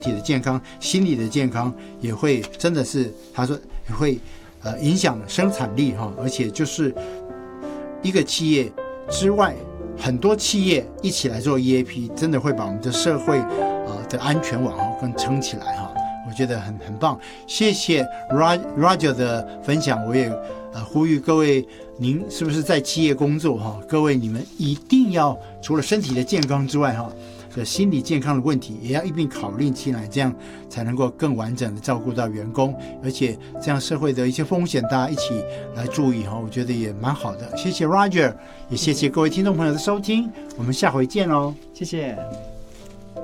体的健康、心理的健康，也会真的是他说也会影响生产力哈，而且就是一个企业之外，很多企业一起来做 EAP， 真的会把我们的社会的安全网更撑起来哈。我觉得很棒，谢谢 Roger 的分享。我也呼吁各位，您是不是在企业工作哈？各位你们一定要除了身体的健康之外哈，心理健康的问题也要一并考虑进来，这样才能够更完整的照顾到员工，而且这样社会的一些风险大家一起来注意哈，我觉得也蛮好的。谢谢 Roger， 也谢谢各位听众朋友的收听，我们下回见喽， 谢谢。